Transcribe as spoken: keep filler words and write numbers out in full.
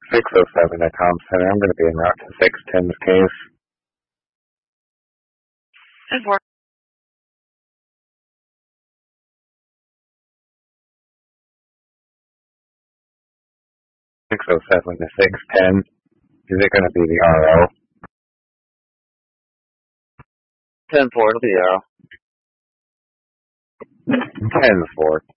six oh seven at Tom Center. I'm going to be en route to six ten's case. ten four. six oh seven to six ten. Is it going to be the R O? ten four, it'll be the arrow. ten four.